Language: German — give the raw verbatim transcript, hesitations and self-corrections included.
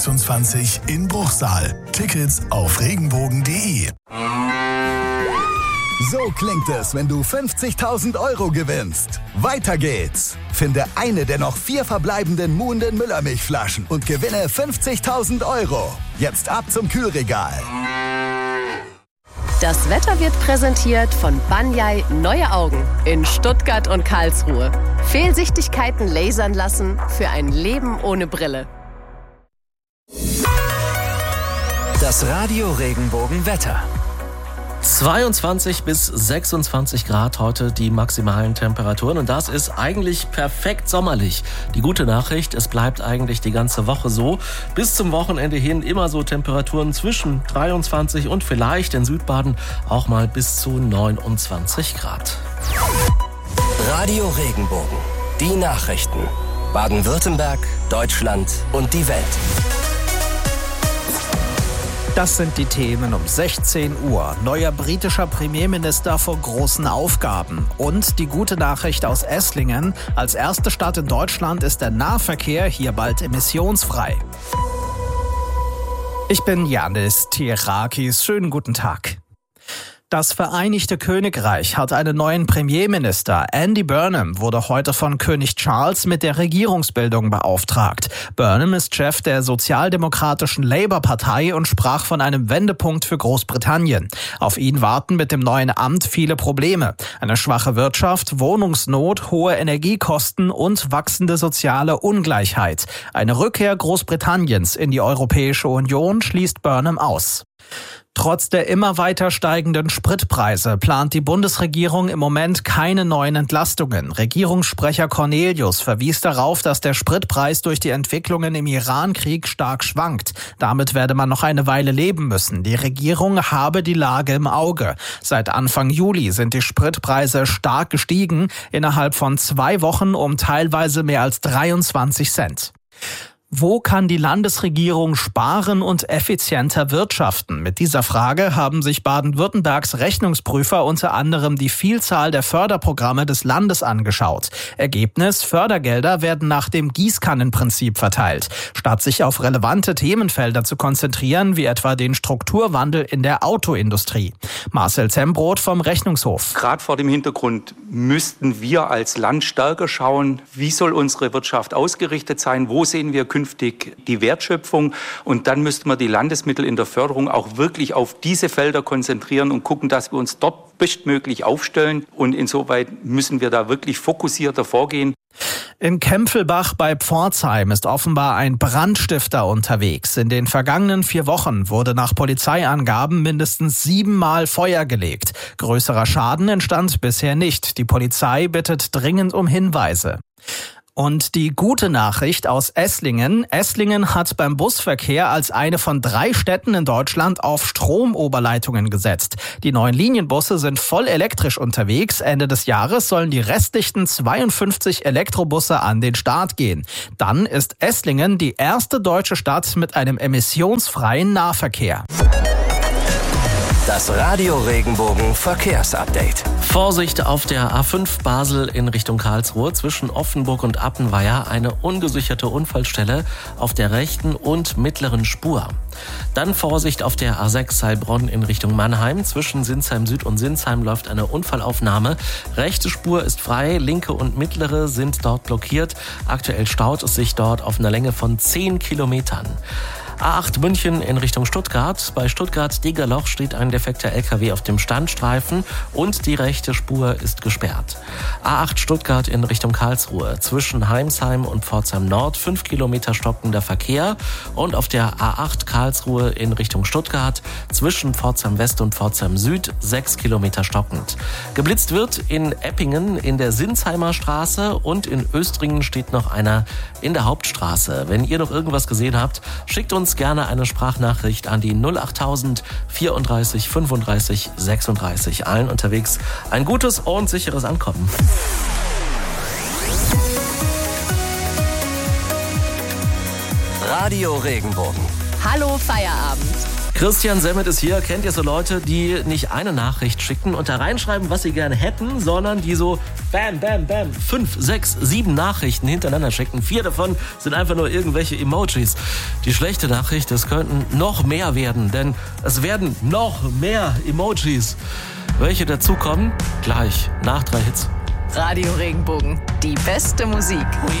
sechsundzwanzig in Bruchsal. Tickets auf regenbogen punkt de. So klingt es, wenn du fünfzigtausend Euro gewinnst. Weiter geht's. Finde eine der noch vier verbleibenden Muhnden Müllermilchflaschen und gewinne fünfzigtausend Euro. Jetzt ab zum Kühlregal. Das Wetter wird präsentiert von Banyai Neue Augen in Stuttgart und Karlsruhe. Fehlsichtigkeiten lasern lassen für ein Leben ohne Brille. Das Radio Regenbogen Wetter. zweiundzwanzig bis sechsundzwanzig Grad heute die maximalen Temperaturen und das ist eigentlich perfekt sommerlich. Die gute Nachricht, es bleibt eigentlich die ganze Woche so. Bis zum Wochenende hin immer so Temperaturen zwischen dreiundzwanzig und vielleicht in Südbaden auch mal bis zu neunundzwanzig Grad. Radio Regenbogen, die Nachrichten. Baden-Württemberg, Deutschland und die Welt. Das sind die Themen um sechzehn Uhr. Neuer britischer Premierminister vor großen Aufgaben. Und die gute Nachricht aus Esslingen. Als erste Stadt in Deutschland ist der Nahverkehr hier bald emissionsfrei. Ich bin Janis Tierakis. Schönen guten Tag. Das Vereinigte Königreich hat einen neuen Premierminister. Andy Burnham wurde heute von König Charles mit der Regierungsbildung beauftragt. Burnham ist Chef der sozialdemokratischen Labour-Partei und sprach von einem Wendepunkt für Großbritannien. Auf ihn warten mit dem neuen Amt viele Probleme. Eine schwache Wirtschaft, Wohnungsnot, hohe Energiekosten und wachsende soziale Ungleichheit. Eine Rückkehr Großbritanniens in die Europäische Union schließt Burnham aus. Trotz der immer weiter steigenden Spritpreise plant die Bundesregierung im Moment keine neuen Entlastungen. Regierungssprecher Cornelius verwies darauf, dass der Spritpreis durch die Entwicklungen im Iran-Krieg stark schwankt. Damit werde man noch eine Weile leben müssen. Die Regierung habe die Lage im Auge. Seit Anfang Juli sind die Spritpreise stark gestiegen, innerhalb von zwei Wochen um teilweise mehr als dreiundzwanzig Cent. Wo kann die Landesregierung sparen und effizienter wirtschaften? Mit dieser Frage haben sich Baden-Württembergs Rechnungsprüfer unter anderem die Vielzahl der Förderprogramme des Landes angeschaut. Ergebnis: Fördergelder werden nach dem Gießkannenprinzip verteilt. Statt sich auf relevante Themenfelder zu konzentrieren, wie etwa den Strukturwandel in der Autoindustrie. Marcel Zembroth vom Rechnungshof. Gerade vor dem Hintergrund müssten wir als Land stärker schauen, wie soll unsere Wirtschaft ausgerichtet sein, wo sehen wir künftig die Wertschöpfung, und dann müssten wir die Landesmittel in der Förderung auch wirklich auf diese Felder konzentrieren und gucken, dass wir uns dort bestmöglich aufstellen, und insoweit müssen wir da wirklich fokussierter vorgehen. In Kempfelbach bei Pforzheim ist offenbar ein Brandstifter unterwegs. In den vergangenen vier Wochen wurde nach Polizeiangaben mindestens siebenmal Feuer gelegt. Größerer Schaden entstand bisher nicht. Die Polizei bittet dringend um Hinweise. Und die gute Nachricht aus Esslingen. Esslingen hat beim Busverkehr als eine von drei Städten in Deutschland auf Stromoberleitungen gesetzt. Die neuen Linienbusse sind voll elektrisch unterwegs. Ende des Jahres sollen die restlichen zweiundfünfzig Elektrobusse an den Start gehen. Dann ist Esslingen die erste deutsche Stadt mit einem emissionsfreien Nahverkehr. Das Radio Regenbogen Verkehrsupdate. Vorsicht auf der A fünf Basel in Richtung Karlsruhe zwischen Offenburg und Appenweier. Eine ungesicherte Unfallstelle auf der rechten und mittleren Spur. Dann Vorsicht auf der A sechs Heilbronn in Richtung Mannheim. Zwischen Sinsheim Süd und Sinsheim läuft eine Unfallaufnahme. Rechte Spur ist frei, linke und mittlere sind dort blockiert. Aktuell staut es sich dort auf einer Länge von zehn Kilometern. A acht München in Richtung Stuttgart. Bei Stuttgart-Degerloch steht ein defekter L K W auf dem Standstreifen und die rechte Spur ist gesperrt. A acht Stuttgart in Richtung Karlsruhe. Zwischen Heimsheim und Pforzheim Nord fünf Kilometer stockender Verkehr. Und auf der A acht Karlsruhe in Richtung Stuttgart zwischen Pforzheim West und Pforzheim Süd sechs Kilometer stockend. Geblitzt wird in Eppingen in der Sinsheimer Straße und in Östringen steht noch einer in der Hauptstraße. Wenn ihr noch irgendwas gesehen habt, schickt uns gerne eine Sprachnachricht an die null achttausend vierunddreißig fünfunddreißig sechsunddreißig. Allen unterwegs ein gutes und sicheres Ankommen. Radio Regenbogen. Hallo Feierabend. Christian Semmet ist hier. Kennt ihr so Leute, die nicht eine Nachricht schicken und da reinschreiben, was sie gerne hätten, sondern die so bam, bam, bam, fünf, sechs, sieben Nachrichten hintereinander schicken. Vier davon sind einfach nur irgendwelche Emojis. Die schlechte Nachricht, es könnten noch mehr werden, denn es werden noch mehr Emojis. Welche dazukommen? Gleich nach drei Hits. Radio Regenbogen, die beste Musik.